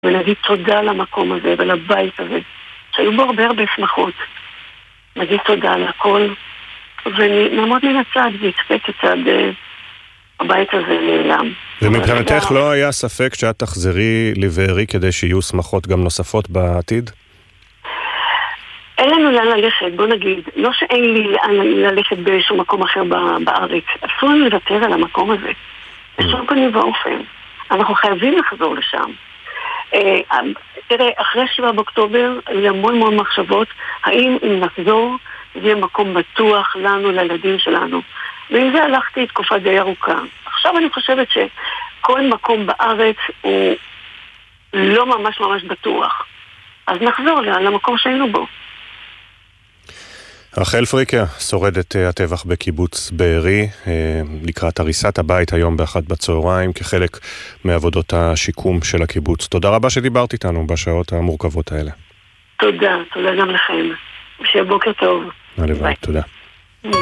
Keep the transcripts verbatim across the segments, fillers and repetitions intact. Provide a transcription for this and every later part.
ונגיד תודה למקום הזה ולבית הזה, שהיו בו הרבה הרבה שמחות. נגיד תודה על הכל, ונעמוד מן הצד והצפה כיצד הבית הזה נעלם. ומבחינתך לא היה ספק שאת תחזרי לבארי כדי שיהיו שמחות גם נוספות בעתיד? אין לנו לאן ללכת, בוא נגיד, לא שאין לי לאן ללכת באיזשהו מקום אחר בארץ, אסור לנו לוותר על המקום הזה. בשום פנים ואופן. אנחנו חייבים לחזור לשם. תראה, אחרי שבעה באוקטובר, היו המון המון מחשבות, האם אם נחזור, זה יהיה מקום בטוח לנו, לילדים שלנו. ועם זה הלכתי תקופה די ארוכה. עכשיו אני חושבת שכל מקום בארץ הוא לא ממש ממש בטוח. אז נחזור למקום שהיינו בו. רחל פריקה, שורדת הטבח בקיבוץ בארי, לקראת הריסת הבית היום באחת בצהריים, כחלק מעבודות השיקום של הקיבוץ. תודה רבה שדיברת איתנו בשעות המורכבות האלה. תודה, תודה גם לכם. שיהיה בוקר טוב. הלוואי, תודה. ביי.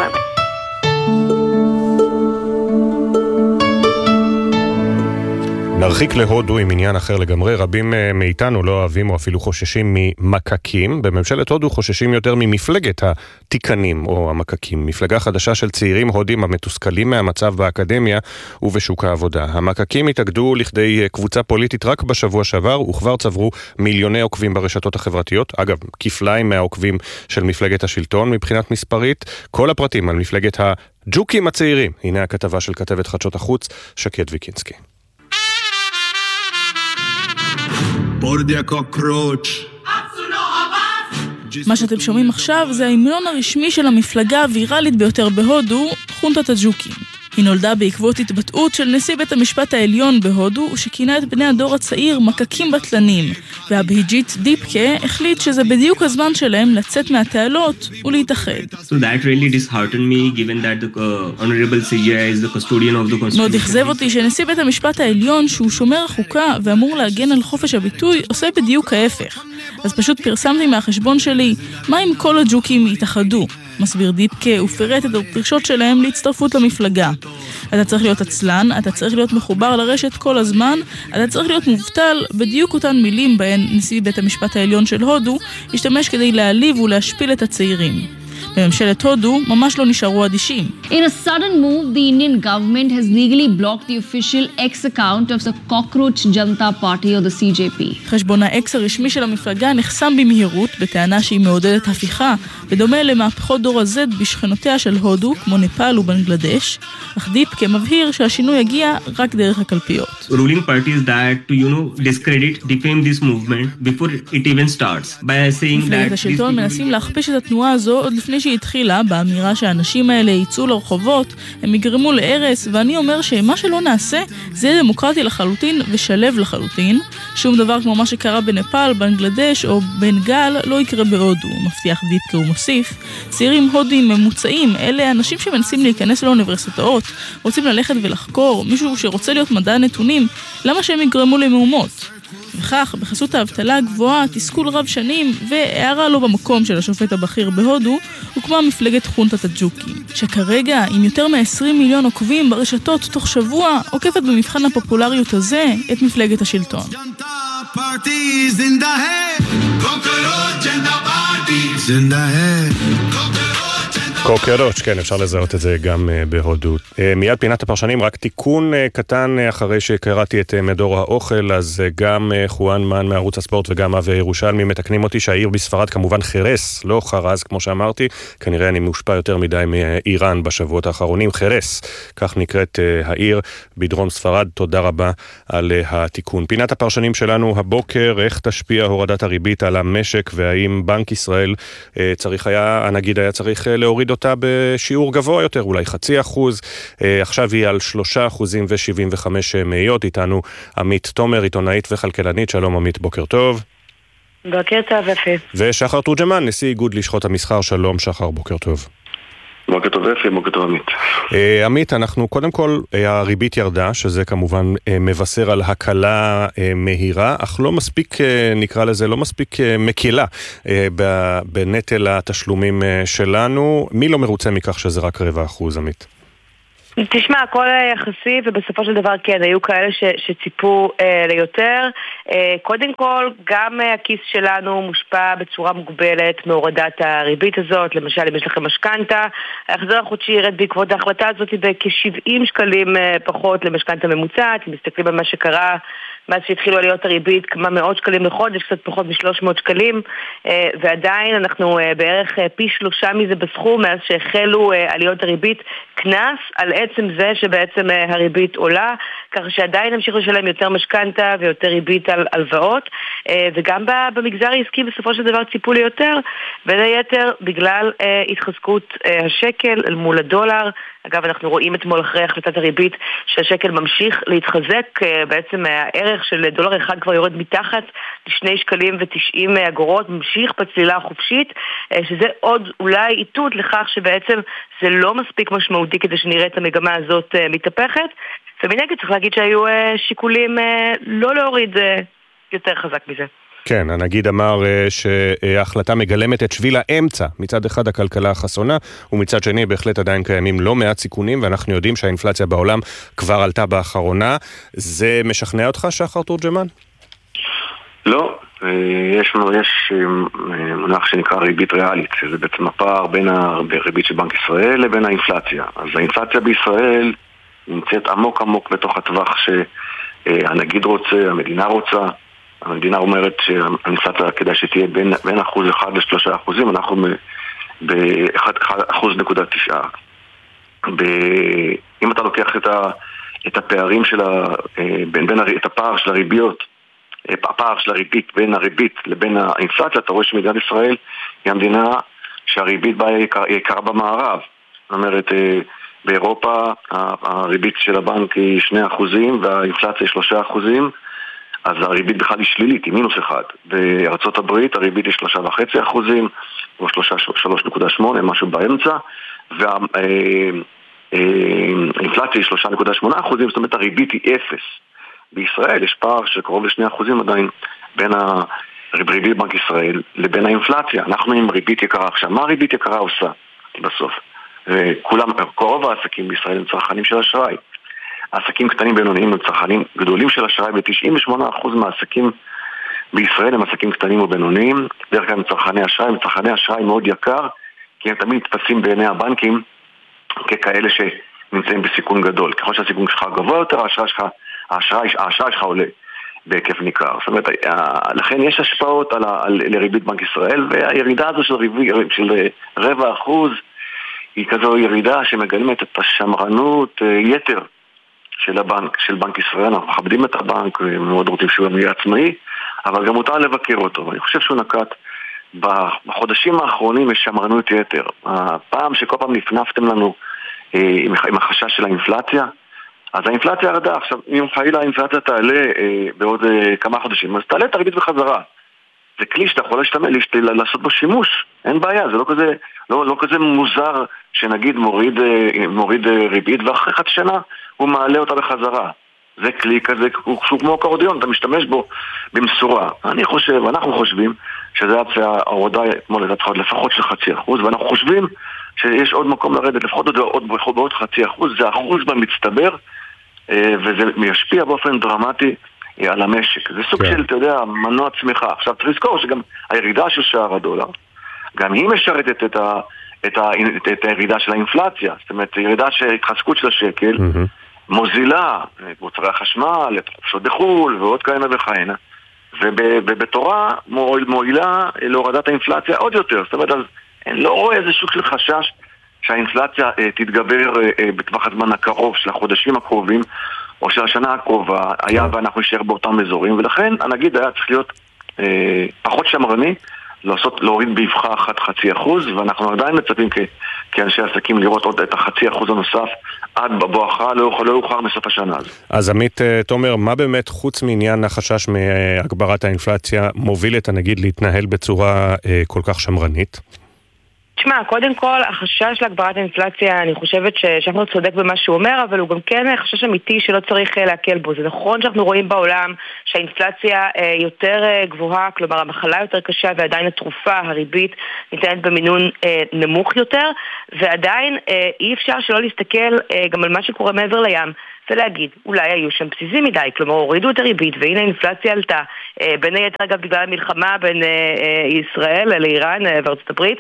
נרחיק להודו עם עניין אחר לגמרי. רבים מאיתנו לא אוהבים או אפילו חוששים ממקקים. בממשלת הודו חוששים יותר ממפלגת התיקנים או המקקים. מפלגה חדשה של צעירים הודים המתוסכלים מהמצב באקדמיה ובשוק העבודה. המקקים התאגדו לכדי קבוצה פוליטית רק בשבוע שעבר וכבר צברו מיליוני עוקבים ברשתות החברתיות. אגב, כפליים מהעוקבים של מפלגת השלטון מבחינת מספרית. כל הפרטים על מפלגת הג'וקים הצעירים. הנה הכתבה של כתבת חדשות החוץ שקד ויקינסקי. מה שאתם שומעים עכשיו זה ההמנון הרשמי של המפלגה הווירלית ביותר בהודו, חונטת הג'וקים. היא נולדה בעקבות התבטאות של נשיא בית המשפט העליון בהודו, שכינה את בני הדור הצעיר מקקים בטלנים, והבהיג'ית דיפקה החליט שזה בדיוק הזמן שלהם לצאת מהתעלות ולהתאחד. So that really disheartened me, given that the uh, honorable C J I is the custodian of the constitution. מאוד אכזב אותי שנשיא בית המשפט העליון, שהוא שומר החוקה ואמור להגן על חופש הביטוי, עושה בדיוק ההפך. אז פשוט פרסמתי מהחשבון שלי, מה אם כל הג'וקים יתאחדו? מסביר דיפקה ופירט את הדרישות שלהם להצטרפות למפלגה. אתה צריך להיות עצלן, אתה צריך להיות מחובר לרשת כל הזמן, אתה צריך להיות מובטל, בדיוק אותן מילים בהן נשיא בית המשפט העליון של הודו השתמש כדי להעליב ולהשפיל את הצעירים. בממשלת הודו ממש לא נשארו אדישים. In a sudden move, the Indian government has legally blocked the official X account of the Cockroach Janta Party or the C J P. חשבון ה-X הרשמי של המפלגה נחסם במהירות בטענה שהיא מעודדת הפיכה, בדומה למהפכות דור ה-Z בשכנותיה של הודו, כמו נפאל ובנגלדש, אך דיפקה מבהיר שהשינוי יגיע רק דרך הקלפיות. Ruling parties that to you know discredit, defame this movement before it even starts by saying that מפלגת השלטון מנסים להכפיש את התנועה הזו עוד לפני שהיא התחילה, באמירה שהאנשים האלה ייצאו לרחובות, הם יגרמו להרס, ואני אומר שמה שלא נעשה זה דמוקרטי לחלוטין ושלב לחלוטין. שום דבר כמו מה שקרה בנפאל, בנגלדש או בנגל לא יקרה בהודו, מבטיח דיפקה ומוסיף. צעירים הודים ממוצעים, אלה אנשים שמנסים להיכנס לאוניברסיטאות, רוצים ללכת ולחקור, מישהו שרוצה להיות מדע נתונים, למה שהם יגרמו למהומות? וכך, בחסות האבטלה הגבוהה, תסכול רב שנים והערה לא במקום של השופט הבכיר בהודו, הוקמה מפלגת חונטת הג'וקים, שכרגע, עם יותר מ-עשרים מיליון עוקבים ברשתות תוך שבוע, עוקפת במבחן הפופולריות הזה את מפלגת השלטון. קוקרוץ', כן, אפשר לזהות את זה גם בהודו. מיד פינת הפרשנים, רק תיקון קטן אחרי שקראתי את מדור האוכל, אז גם חואן מן מערוץ הספורט וגם אבי ירושלמי מתקנים אותי שהעיר בספרד כמובן חרס, לא חרז כמו שאמרתי, כנראה אני מושפע יותר מדי מאיראן בשבועות האחרונים, חרס, כך נקראת העיר בדרום ספרד. תודה רבה על התיקון. פינת הפרשנים שלנו הבוקר, איך תשפיע הורדת הריבית על המשק, והאם בנק ישראל צריך היה, הנגיד היה צריך להוריד אותה בשיעור גבוה יותר, אולי חצי אחוז, עכשיו היא על שלושה אחוזים ושבעים וחמש מאיות. איתנו עמית תומר, עיתונאית וכלכלנית. שלום עמית, בוקר טוב. בוקר טוב, יפה. ושחר תורג'מן, נשיא איגוד לשכות המסחר. שלום שחר, בוקר טוב. בוקר טוב יפה, בוקר טוב עמית. עמית, אנחנו קודם כל, הריבית ירדה, שזה כמובן מבשר על הקלה מהירה, אך לא מספיק, נקרא לזה, לא מספיק מקילה בנטל התשלומים שלנו. מי לא מרוצה מכך שזה רק רבע אחוז, עמית? תשמע, הכל יחסי, ובסופו של דבר כן, היו כאלה ש, שציפו אה, ליותר. אה, קודם כל, גם אה, הכיס שלנו מושפע בצורה מוגבלת מהורדת הריבית הזאת. למשל, אם יש לכם משכנתה, ההחזר החודשי ירד בעקבות ההחלטה הזאת בכ-שבעים שקלים אה, פחות למשכנתה ממוצעת. אם מסתכלים על מה שקרה מאז שהתחילו עליות הריבית, כמה מאות שקלים לחודש, קצת פחות מ-שלוש מאות שקלים, אה, ועדיין אנחנו אה, בערך אה, פי שלושה מזה בסכום, מאז שהחלו אה, עליות הריבית, כנס על עצם זה שבעצם אה, הריבית עולה, כך שעדיין נמשיך לשלם יותר משכנתה ויותר ריבית על הלוואות, אה, וגם במגזר העסקי בסופו של דבר ציפו לי יותר, בין היתר בגלל אה, התחזקות אה, השקל אל מול הדולר. אגב, אנחנו רואים אתמול אחרי החלטת הריבית שהשקל ממשיך להתחזק, בעצם הערך של דולר אחד כבר יורד מתחת לשני שקלים ותשעים אגורות, ממשיך בצלילה החופשית, שזה עוד אולי איתות לכך שבעצם זה לא מספיק משמעותי כדי שנראה את המגמה הזאת מתהפכת, ומנגד צריך להגיד שהיו שיקולים לא להוריד יותר חזק מזה. כן, הנגיד אמר שההחלטה מגלמת את שביל האמצע, מצד אחד הכלכלה החסונה, ומצד שני בהחלט עדיין קיימים לא מעט סיכונים, ואנחנו יודעים שהאינפלציה בעולם כבר עלתה באחרונה. זה משכנע אותך, שחר תורג'מן? לא, יש, יש מונח שנקרא ריבית ריאלית, זה בעצם הפער בין הריבית של בנק ישראל לבין האינפלציה. אז האינפלציה בישראל נמצאת עמוק עמוק בתוך הטווח שהנגיד רוצה, המדינה רוצה. המדינה אומרת שהאינפלציה כדאי שתהיה בין, בין אחוז אחד לשלושה אחוזים, אנחנו באחוז נקודה תשעה. אם אתה לוקח את, ה, את הפערים של ה, בין, בין, את הפער של הריביות, הפער של הריבית בין הריבית לבין האינפלציה, אתה רואה שמדינת ישראל היא המדינה שהריבית בה היא יקרה במערב. זאת אומרת, באירופה הריבית של הבנק היא שני אחוזים והאינפלציה היא שלושה אחוזים, אז הריבית בכלל היא שלילית, היא מינוס אחד. בארצות הברית הריבית היא שלושה וחצי אחוזים, או שלוש נקודה שמונה, משהו באמצע, והאינפלציה היא שלושה נקודה שמונה אחוזים, זאת אומרת הריבית היא אפס. בישראל יש פער שקרוב לשני אחוזים עדיין בין הריבית בנק ישראל לבין האינפלציה. אנחנו עם ריבית יקרה. עכשיו, מה הריבית יקרה עושה בסוף? כולם, רוב העסקים בישראל הם צרכנים של אשראי. העסקים קטנים בינוניים הם צרכנים גדולים של אשראי, ב-תשעים ושמונה אחוז מהעסקים בישראל הם עסקים קטנים ובינוניים, דרך כלל הם צרכני אשראי, הם צרכני אשראי מאוד יקר, כי הם תמיד נתפסים בעיני הבנקים ככאלה שנמצאים בסיכון גדול. ככל שהסיכון שלך גבוה יותר, האשראי שלך, האשראי, האשראי שלך עולה בהיקף ניכר. זאת אומרת, לכן יש השפעות על, על, לריבית בנק ישראל, והירידה הזו של, ריבית, של רבע אחוז היא כזו ירידה שמגלמת את השמרנות יתר של הבנק, של בנק ישראל. אנחנו מכבדים את הבנק, מאוד רוצים שהוא יהיה עצמאי, אבל גם מותר לבקר אותו. ואני חושב שהוא נקט בחודשים האחרונים יש שמרנות יתר. הפעם שכל פעם נפנפתם לנו עם, עם החשש של האינפלציה, אז האינפלציה ירדה. עכשיו, אם חלילה האינפלציה תעלה בעוד כמה חודשים, אז תעלה את הריבית בחזרה. זה כלי שאתה יכול להשתמש, לעשות בו שימוש. אין בעיה, זה לא כזה, לא, לא כזה מוזר שנגיד מוריד, מוריד ריבית, ואחרי חצי שנה הוא מעלה אותה בחזרה. זה כלי כזה, הוא כמו קורדיון, אתה משתמש בו במשורה. אני חושב, אנחנו חושבים שזה ההורדה אתמול לדעת לפחות של חצי אחוז, ואנחנו חושבים שיש עוד מקום לרדת, לפחות עוד, עוד, עוד, עוד חצי אחוז, זה אחוז במצטבר, וזה ישפיע באופן דרמטי על המשק. זה סוג כן. של, אתה יודע, מנוע צמיחה. עכשיו, צריך לזכור שגם הירידה של שער הדולר, גם היא משרתת את, ה, את, ה, את הירידה של האינפלציה. זאת אומרת, ירידה של התחזקות של השקל, mm-hmm. מוזילה, מוצרי החשמל, חופשות בחול ועוד כהנה וכהנה. ובתורה מועילה להורדת האינפלציה עוד יותר. זאת אומרת, אז אני לא רואה איזה שוק של חשש שהאינפלציה תתגבר בטווח הזמן הקרוב של החודשים הקרובים, או של השנה הקרובה, היה ואנחנו נשאר באותם אזורים, ולכן הנגיד היה צריך להיות אה, פחות שמרני, לעשות, להוריד באבחה אחת חצי אחוז, ואנחנו עדיין מצפים כ, כאנשי עסקים לראות עוד את החצי אחוז הנוסף עד בבואכה, לא יוכל, לא יוכל מסוף השנה הזו. אז עמית תומר, מה באמת חוץ מעניין החשש מהגברת האינפלציה מוביל את הנגיד להתנהל בצורה אה, כל כך שמרנית? תשמע, קודם כל, החשש להגברת האינפלציה, אני חושבת שאנחנו צודק במה שהוא אומר, אבל הוא גם כן חשש אמיתי שלא צריך להקל בו. זה נכון שאנחנו רואים בעולם שהאינפלציה יותר גבוהה, כלומר המחלה יותר קשה, ועדיין התרופה, הריבית, ניתנת במינון נמוך יותר, ועדיין אי אפשר שלא להסתכל גם על מה שקורה מעבר לים. ולהגיד, אולי היו שם בסיסים מדי, כלומר הורידו את הריבית, והנה האינפלציה עלתה, בין היתר אגב בגלל המלחמה בין ישראל לאיראן וארצות הברית,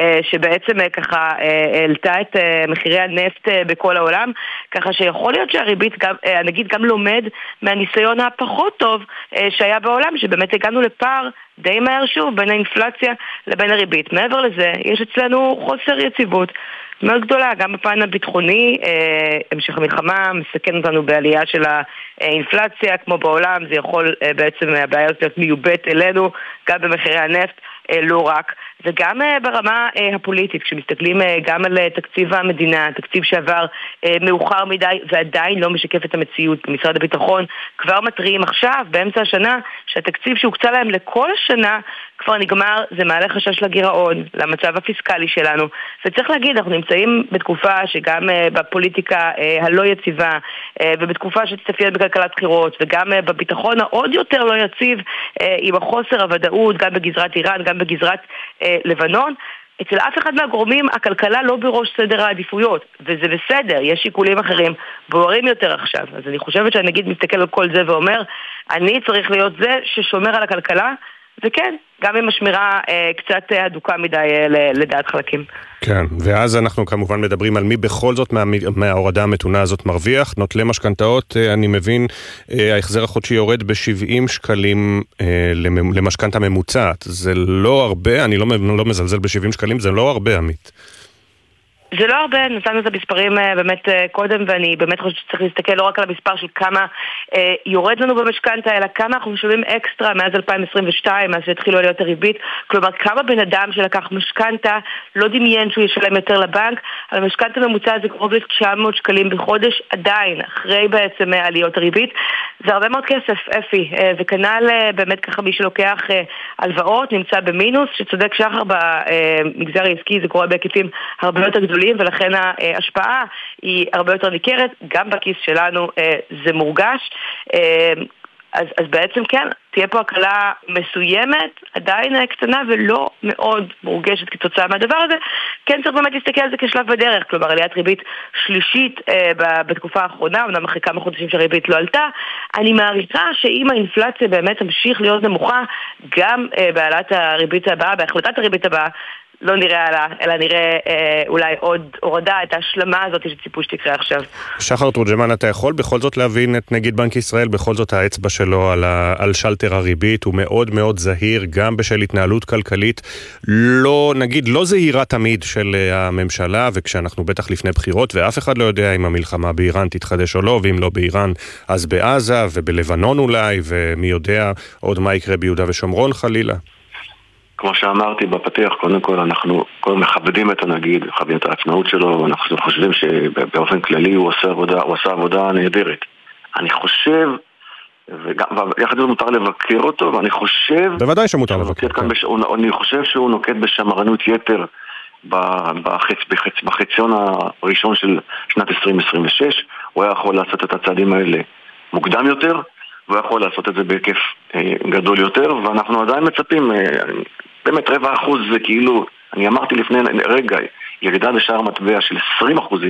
שבעצם ככה העלתה את מחירי הנפט בכל העולם, ככה שיכול להיות שהריבית, נגיד, גם לומד מהניסיון הפחות טוב שהיה בעולם, שבאמת הגענו לפער די מהר שוב בין האינפלציה לבין הריבית. מעבר לזה, יש אצלנו חוסר יציבות מאוד גדולה, גם בפן הביטחוני, אה, המשך המלחמה מסכן אותנו בעלייה של האינפלציה, כמו בעולם, זה יכול אה, בעצם הבעיה הזאת מיובט אלינו, גם במחירי הנפט, אה, לא רק, וגם אה, ברמה אה, הפוליטית, כשמסתכלים אה, גם על אה, תקציב המדינה, תקציב שעבר אה, מאוחר מדי ועדיין לא משקף את המציאות. משרד הביטחון כבר מטריעים עכשיו, באמצע השנה, שהתקציב שהוקצה להם לכל השנה כבר נגמר, זה מעלה חשש לגירעון, למצב הפיסקלי שלנו. וצריך להגיד, אנחנו נמצאים בתקופה שגם uh, בפוליטיקה uh, הלא יציבה, uh, ובתקופה שתתאפיין בכלכלת בחירות, וגם uh, בביטחון העוד יותר לא יציב, uh, עם החוסר הוודאות, גם בגזרת איראן, גם בגזרת uh, לבנון, אצל אף אחד מהגורמים הכלכלה לא בראש סדר העדיפויות, וזה בסדר, יש שיקולים אחרים בוערים יותר עכשיו. אז אני חושבת שאני נגיד מסתכל על כל זה ואומר, אני צריך להיות זה ששומר על הכלכלה, וכן, גם עם השמירה אה, קצת הדוקה מדי אה, לדעת חלקים. כן, ואז אנחנו כמובן מדברים על מי בכל זאת מה, מההורדה המתונה הזאת מרוויח. נוטלי משכנתאות, אה, אני מבין, אה, ההחזר החודשי יורד ב-שבעים שקלים אה, למשכנתה ממוצעת. זה לא הרבה, אני לא, לא מזלזל ב-שבעים שקלים, זה לא הרבה, עמית. זה לא הרבה, נתנו את המספרים באמת קודם, ואני באמת חושבת שצריך להסתכל לא רק על המספר של כמה אה, יורד לנו במשכנתה, אלא כמה אנחנו משלמים אקסטרה מאז אלפיים עשרים ושתיים, מאז שהתחילו עליות הריבית. כלומר, כמה בן אדם שלקח משכנתה לא דמיין שהוא ישלם יותר לבנק, על המשכנתה ממוצע זה קרוב ל-תשע מאות שקלים בחודש, עדיין, אחרי בעצם עליות הריבית. זה הרבה מאוד כסף, אפי, אה, וכנ"ל אה, באמת ככה מי שלוקח אה, הלוואות, נמצא במינוס, שצודק שחר במגזר העסקי, זה קורה בהיקפים הרבה יותר גדולים, ולכן ההשפעה היא הרבה יותר ניכרת, גם בכיס שלנו זה מורגש. אז, אז בעצם כן, תהיה פה הקלה מסוימת, עדיין קטנה ולא מאוד מורגשת כתוצאה מהדבר הזה. כן צריך באמת להסתכל על זה כשלב בדרך, כלומר עליית ריבית שלישית אה, בתקופה האחרונה, אמנם אחרי כמה חודשים שהריבית לא עלתה. אני מעריכה שאם האינפלציה באמת תמשיך להיות נמוכה, גם אה, בעלת הריבית הבאה, בהחלטת הריבית הבאה, לא נראה עלה, אלא נראה אה, אולי עוד הורדה, את ההשלמה הזאת שציפו שתקרה עכשיו. שחר תורג'מן, אתה יכול בכל זאת להבין את נגיד בנק ישראל, בכל זאת האצבע שלו על, ה, על שלטר הריבית, הוא מאוד מאוד זהיר, גם בשל התנהלות כלכלית, לא, נגיד, לא זהירה תמיד של הממשלה, וכשאנחנו בטח לפני בחירות, ואף אחד לא יודע אם המלחמה באיראן תתחדש או לא, ואם לא באיראן, אז בעזה ובלבנון אולי, ומי יודע עוד מה יקרה ביהודה ושומרון חלילה. כמו שאמרתי בפתיח, קודם כל אנחנו מכבדים את הנגיד, מכבדים את העצמאות שלו, ואנחנו חושבים שבאופן כללי הוא עושה עבודה, הוא עושה עבודה נהדרת. אני חושב, ויחד זה מותר לבקר אותו, ואני חושב... בוודאי שמותר לבקר. בש... אני חושב שהוא נוקט בשמרנות יתר בחצ... בחצ... בחציון הראשון של שנת עשרים עשרים ושש, הוא היה יכול לעשות את הצעדים האלה מוקדם יותר, והוא יכול לעשות את זה בהיקף אה, גדול יותר, ואנחנו עדיין מצפים, אה, באמת רבע אחוז זה כאילו, אני אמרתי לפני רגע, ירידה בשער מטבע של עשרים אחוזים,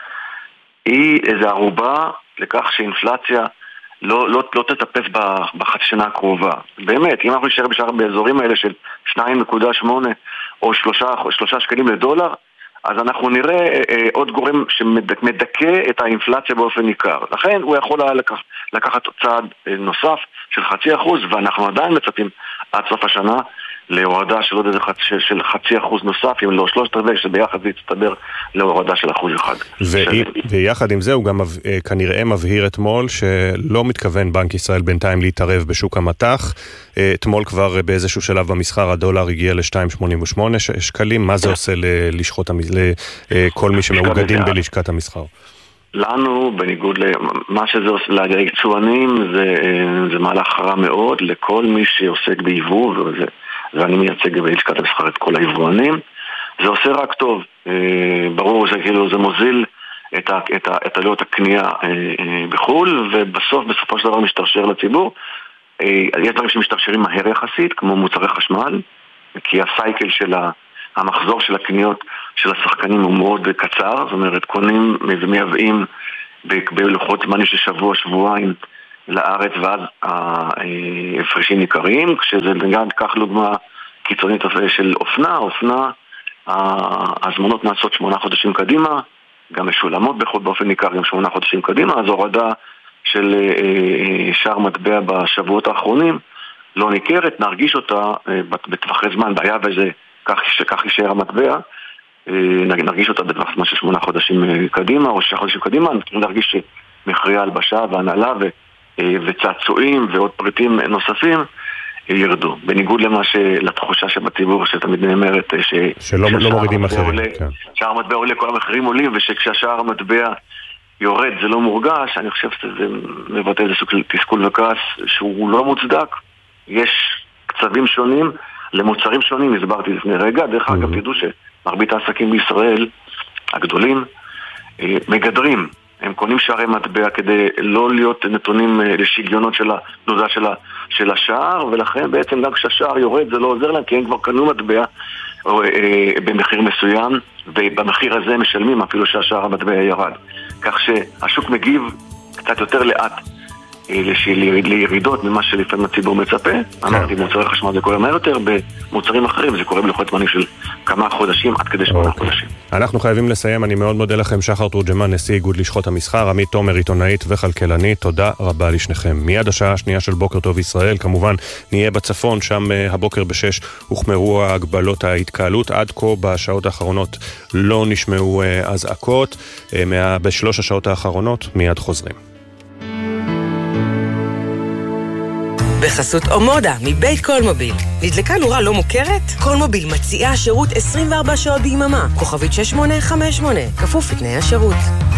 היא איזו ערובה לכך שאינפלציה לא, לא, לא תטפס בחצי שנה הקרובה. באמת, אם אנחנו נשאר בשער באזורים האלה של שתיים נקודה שמונה או שלושה שקלים לדולר, אז אנחנו נראה אה, עוד גורם שמדכא את האינפלציה באופן ניכר. לכן הוא יכול לקח, לקחת צעד אה, נוסף של חצי אחוז, ואנחנו עדיין מצפים עד סוף השנה להורדה של עוד איזה חצי, של חצי אחוז נוסף, אם לא שלושת רבעי, שביחד זה יצטבר להורדה של אחוז אחד. ויחד עם זה הוא גם כנראה מבהיר אתמול שלא מתכוון בנק ישראל בינתיים להתערב בשוק המטח. אתמול כבר באיזשהו שלב במסחר הדולר הגיע ל-שתיים נקודה שמונים ושמונה שקלים. מה זה עושה ללשכות, לכל מי שמאוגדים בלשכת המסחר? לנו, בניגוד למה שזה עושה ליצואנים, זה, זה מהלך רע מאוד לכל מי שעוסק ביבוא, וזה, ואני מייצג בלשכת המסחר את כל היבואנים. זה עושה רק טוב. ברור שכאילו זה מוזיל את, ה, את, ה, את עלויות הקנייה בחול, ובסוף, בסופו של דבר משתרשר לציבור. יש דברים שמשתרשרים מהר יחסית, כמו מוצרי חשמל, כי הסייקל של המחזור של הקניות של השחקנים הוא מאוד קצר, זאת אומרת, קונים ומייבאים בלוחות זמנים של שבוע, שבועיים לארץ, ואז ההפרשים ניכרים, כשזה גם כך דוגמה קיצונית של אופנה, אופנה, ההזמנות נעשות שמונה חודשים קדימה, גם משולמות בכל באופן ניכר גם שמונה חודשים קדימה, אז הורדה של שער מטבע בשבועות האחרונים לא ניכרת, נרגיש אותה בטווחי זמן, בעיה וזה כך יישאר המטבע, נרגיש אותה בטווח זמן של שמונה חודשים קדימה או שישה חודשים קדימה, אנחנו נרגיש שמחירי ההלבשה והנעלה וצעצועים ועוד פריטים נוספים ירדו, בניגוד למה לתחושה שבציבור שתמיד נאמרת שלא לא מורידים אחרים, כן. שער המטבע עולה, כל המחירים עולים, ושכשהשער המטבע יורד זה לא מורגש. אני חושב שזה מבטא איזה סוג של תסכול וכעס שהוא לא מוצדק. יש קצבים שונים למוצרים שונים, הסברתי לפני רגע. דרך אגב, תדעו שמרבית העסקים בישראל הגדולים מגדרים, הם קונים שערי מטבע כדי לא להיות נתונים לשגיונות של התנוזה של, של השער, ולכן בעצם גם כשהשער יורד זה לא עוזר להם, כי הם כבר קנו מטבע או, אה, במחיר מסוים, ובמחיר הזה משלמים אפילו שהשער המטבע ירד. כך שהשוק מגיב קצת יותר לאט לירידות ממה שלפעמים הציבור מצפה. אמרתי, מוצרי חשמל זה קורה מהר יותר, במוצרים אחרים זה קורה בלוחות זמנים של כמה חודשים עד כדי שמונה חודשים. אנחנו חייבים לסיים, אני מאוד מודה לכם. שחר תורג'מן, נשיא איגוד לשכות המסחר, עמית תומר, עיתונאית וכלכלנית, תודה רבה לשניכם. מיד השעה השנייה של בוקר טוב ישראל, כמובן נהיה בצפון, שם הבוקר בשש הוחמרו ההגבלות ההתקהלות, עד כה בשעות האחרונות לא נשמעו אזעקות, בשלוש השעות האחרונות מיד חוזרים. בחסות אומודה, מבית קולמוביל. נדלקה נורה לא מוכרת? קולמוביל מציעה שירות עשרים וארבע שעות ביממה. כוכבית שש שמונה חמש שמונה, כפוף לתנאי השירות.